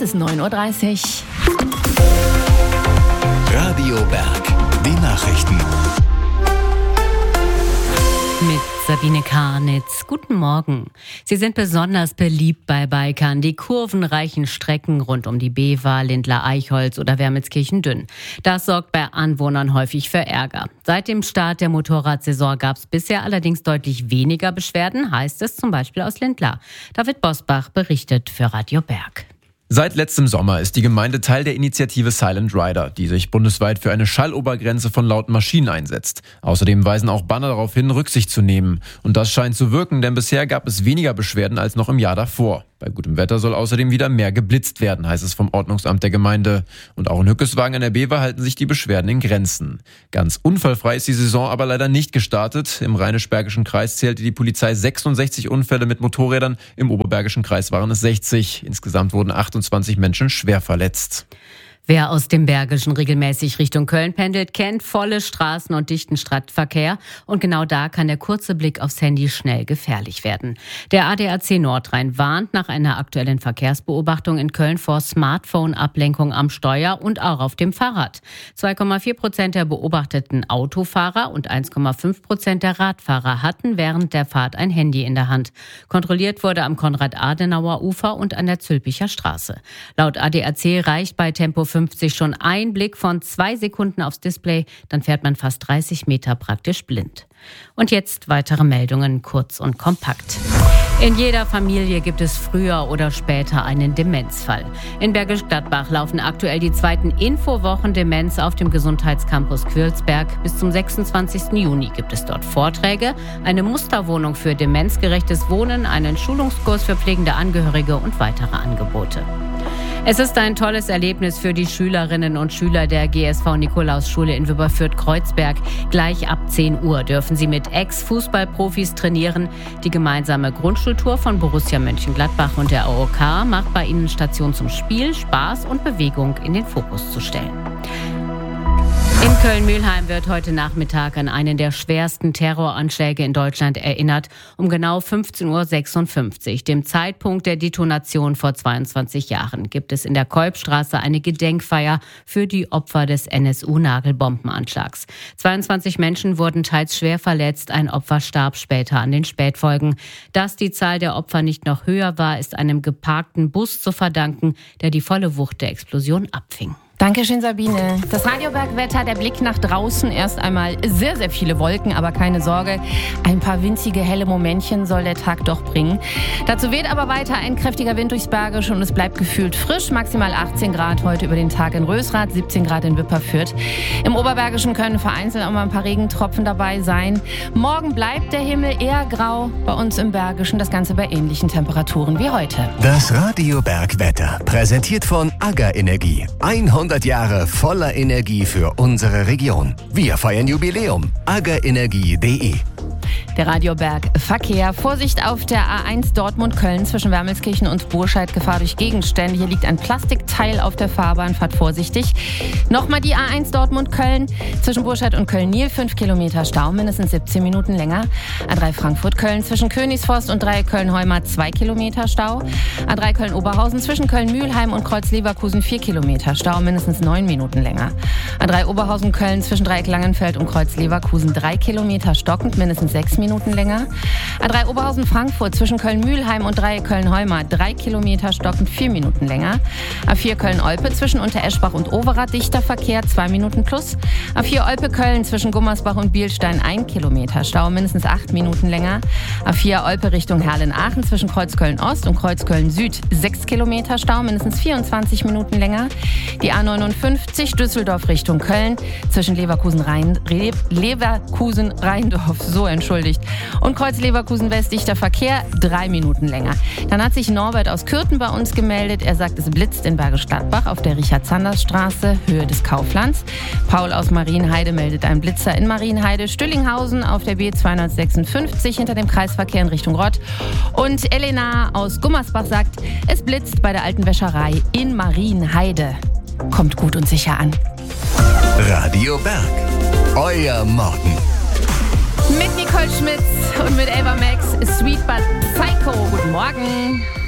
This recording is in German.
Es ist 9:30 Uhr. Radio Berg, die Nachrichten. Mit Sabine Karnitz. Guten Morgen. Sie sind besonders beliebt bei Bikern. Die kurvenreichen Strecken rund um die Bever, Lindlar-Eichholz oder Wermelskirchen-Dünn. Das sorgt bei Anwohnern häufig für Ärger. Seit dem Start der Motorradsaison gab es bisher allerdings deutlich weniger Beschwerden, heißt es zum Beispiel aus Lindlar. David Bosbach berichtet für Radio Berg. Seit letztem Sommer ist die Gemeinde Teil der Initiative Silent Rider, die sich bundesweit für eine Schallobergrenze von lauten Maschinen einsetzt. Außerdem weisen auch Banner darauf hin, Rücksicht zu nehmen. Und das scheint zu wirken, denn bisher gab es weniger Beschwerden als noch im Jahr davor. Bei gutem Wetter soll außerdem wieder mehr geblitzt werden, heißt es vom Ordnungsamt der Gemeinde. Und auch in Hückeswagen an der Bever halten sich die Beschwerden in Grenzen. Ganz unfallfrei ist die Saison aber leider nicht gestartet. Im Rheinisch-Bergischen Kreis zählte die Polizei 66 Unfälle mit Motorrädern, im Oberbergischen Kreis waren es 60. Insgesamt wurden 28 Menschen schwer verletzt. Wer aus dem Bergischen regelmäßig Richtung Köln pendelt, kennt volle Straßen und dichten Stadtverkehr. Und genau da kann der kurze Blick aufs Handy schnell gefährlich werden. Der ADAC Nordrhein warnt nach einer aktuellen Verkehrsbeobachtung in Köln vor Smartphone-Ablenkung am Steuer und auch auf dem Fahrrad. 2,4% der beobachteten Autofahrer und 1,5% der Radfahrer hatten während der Fahrt ein Handy in der Hand. Kontrolliert wurde am Konrad-Adenauer-Ufer und an der Zülpicher Straße. Laut ADAC reicht bei Tempo 50 schon ein Blick von 2 Sekunden aufs Display, dann fährt man fast 30 Meter praktisch blind. Und jetzt weitere Meldungen, kurz und kompakt. In jeder Familie gibt es früher oder später einen Demenzfall. In Bergisch Gladbach laufen aktuell die 2. Infowochen Demenz auf dem Gesundheitscampus Quirlsberg. Bis zum 26. Juni gibt es dort Vorträge, eine Musterwohnung für demenzgerechtes Wohnen, einen Schulungskurs für pflegende Angehörige und weitere Angebote. Es ist ein tolles Erlebnis für die Schülerinnen und Schüler der GSV Nikolausschule in Wipperfürth-Kreuzberg. Gleich ab 10 Uhr dürfen sie mit Ex-Fußballprofis trainieren. Die gemeinsame Grundschultour von Borussia Mönchengladbach und der AOK macht bei ihnen Station zum Spiel, Spaß und Bewegung in den Fokus zu stellen. In Köln-Mülheim wird heute Nachmittag an einen der schwersten Terroranschläge in Deutschland erinnert, um genau 15:56 Uhr, dem Zeitpunkt der Detonation vor 22 Jahren, gibt es in der Kolbstraße eine Gedenkfeier für die Opfer des NSU-Nagelbombenanschlags. 22 Menschen wurden teils schwer verletzt, ein Opfer starb später an den Spätfolgen. Dass die Zahl der Opfer nicht noch höher war, ist einem geparkten Bus zu verdanken, der die volle Wucht der Explosion abfing. Dankeschön, Sabine. Das Radiobergwetter, der Blick nach draußen. Erst einmal sehr, sehr viele Wolken, aber keine Sorge. Ein paar winzige, helle Momentchen soll der Tag doch bringen. Dazu weht aber weiter ein kräftiger Wind durchs Bergische und es bleibt gefühlt frisch. Maximal 18 Grad heute über den Tag in Rösrath, 17 Grad in Wipperfürth. Im Oberbergischen können vereinzelt auch mal ein paar Regentropfen dabei sein. Morgen bleibt der Himmel eher grau. Bei uns im Bergischen das Ganze bei ähnlichen Temperaturen wie heute. Das Radiobergwetter, präsentiert von AGA Energie. 100 Jahre voller Energie für unsere Region. Wir feiern Jubiläum. agaenergie.de. Der Radioberg Verkehr. Vorsicht auf der A1 Dortmund-Köln zwischen Wermelskirchen und Burscheid. Gefahr durch Gegenstände. Hier liegt ein Plastikteil auf der Fahrbahn. Fahrt vorsichtig. Nochmal die A1 Dortmund-Köln zwischen Burscheid und Köln-Nil. 5 Kilometer Stau, mindestens 17 Minuten länger. A3 Frankfurt-Köln zwischen Königsforst und 3 Köln-Heumar 2 Kilometer Stau. A3 Köln-Oberhausen zwischen Köln-Mühlheim und Kreuz-Leverkusen 4 Kilometer Stau, mindestens 9 Minuten länger. A3 Oberhausen-Köln zwischen Dreieck Langenfeld und Kreuz-Leverkusen 3 Kilometer stockend, mindestens 6 Minuten länger. A3 Oberhausen-Frankfurt zwischen Köln-Mühlheim und 3 Köln-Heumar 3 Kilometer stockend, 4 Minuten länger. A4 Köln-Olpe zwischen Untereschbach und Overath dichter Verkehr 2 Minuten plus. A4 Olpe-Köln zwischen Gummersbach und Bielstein 1 Kilometer Stau, mindestens 8 Minuten länger. A4 Olpe Richtung Herlen-Aachen zwischen Kreuzköln-Ost und Kreuzköln-Süd 6 Kilometer Stau, mindestens 24 Minuten länger. Die A59 Düsseldorf Richtung Köln zwischen Leverkusen-Rheindorf, und Kreuz-Leverkusen-West dichter Verkehr 3 Minuten länger. Dann hat sich Norbert aus Kürten bei uns gemeldet. Er sagt, es blitzt in Bergisch Gladbach auf der Richard-Sanders-Straße, Höhe des Kauflands. Paul aus Marienheide meldet einen Blitzer in Marienheide. Stüllinghausen auf der B256 hinter dem Kreisverkehr in Richtung Rott. Und Elena aus Gummersbach sagt, es blitzt bei der alten Wäscherei in Marienheide. Kommt gut und sicher an. Radio Berg, euer Morgen. Mit Nicole Schmitz und mit Ava Max, Sweet But Psycho. Guten Morgen.